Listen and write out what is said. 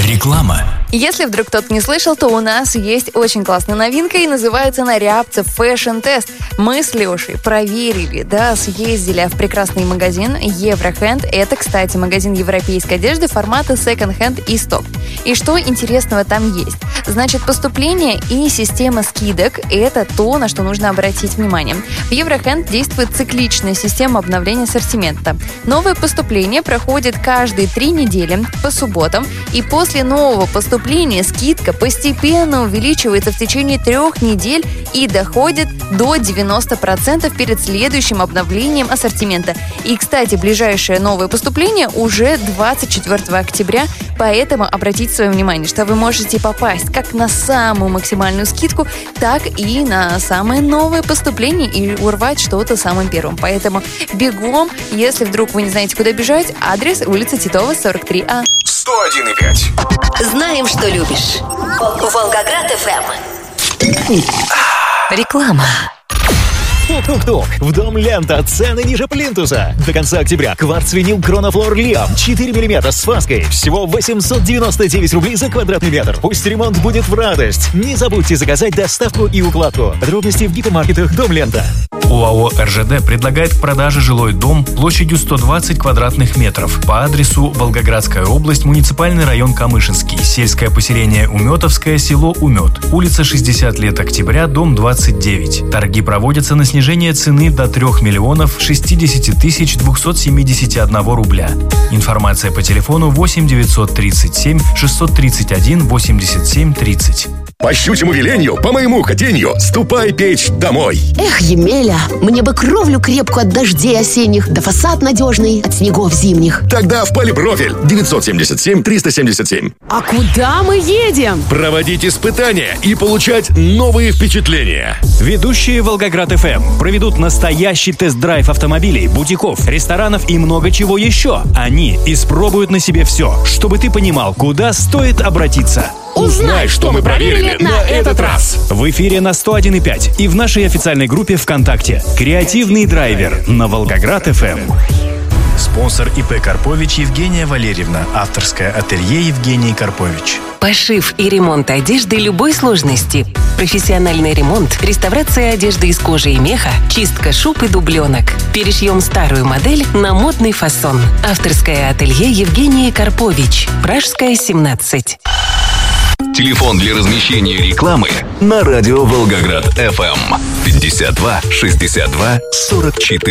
Реклама. Если вдруг кто-то не слышал, то у нас есть очень классная новинка, и называется она Рябцев Fashion Test. Мы с Лешей проверили, съездили в прекрасный магазин Еврохенд. Это, кстати, магазин европейской одежды формата секонд-хенд и сток. И что интересного там есть? Значит, поступление и система скидок – это то, на что нужно обратить внимание. В Еврохенд действует цикличная система обновления ассортимента. Новое поступление проходит каждые 3 недели по субботам, и после нового поступления скидка постепенно увеличивается в течение 3 недель и доходит до 90% перед следующим обновлением ассортимента. И, кстати, ближайшее новое поступление уже 24 октября, поэтому обратите свое внимание, что вы можете попасть как на самую максимальную скидку, так и на самое новое поступление и урвать что-то самым первым. Поэтому бегом, если вдруг вы не знаете, куда бежать, адрес улица Титова, 43А. 101,5. Знаем, что любишь. Волгоград FM. Реклама. Тук-тук-тук. В Дом Лента цены ниже плинтуса. До конца октября кварц-винил Кронофлор Лиам 4 мм с фаской. Всего 899 рублей за квадратный метр. Пусть ремонт будет в радость. Не забудьте заказать доставку и укладку. Подробности в гипермаркетах Дом Лента. ОАО «РЖД» предлагает к продаже жилой дом площадью 120 квадратных метров по адресу Волгоградская область, муниципальный район Камышинский, сельское поселение Уметовское, село Умет, улица 60 лет октября, дом 29. Торги проводятся на снижение цены до 3 миллионов 60 тысяч 271 рубля. Информация по телефону 8 937 631 87 30. По щучьему велению, по моему хотению, ступай печь домой. Эх, Емеля, мне бы кровлю крепкую от дождей осенних, да фасад надежный от снегов зимних. Тогда в Полипрофиль 977 377. А куда мы едем? Проводить испытания и получать новые впечатления. Ведущие Волгоград FM проведут настоящий тест-драйв автомобилей, бутиков, ресторанов и много чего еще. Они испробуют на себе все, чтобы ты понимал, куда стоит обратиться. Узнай, что мы проверили на этот раз. В эфире на 101,5 и в нашей официальной группе ВКонтакте. Креативный драйвер на Волгоград FM. Спонсор ИП Карпович Евгения Валерьевна. Авторское ателье Евгении Карпович. Пошив и ремонт одежды любой сложности. Профессиональный ремонт, реставрация одежды из кожи и меха, чистка шуб и дубленок. Перешьем старую модель на модный фасон. Авторское ателье Евгении Карпович. Пражская, 17. Телефон для размещения рекламы на радио Волгоград FM 52 62 44.